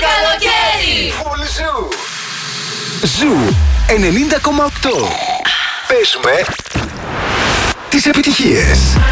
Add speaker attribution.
Speaker 1: καλοκαίρι!
Speaker 2: Full Ζου. Ζου 90,8. Παίζουμε τις επιτυχίες.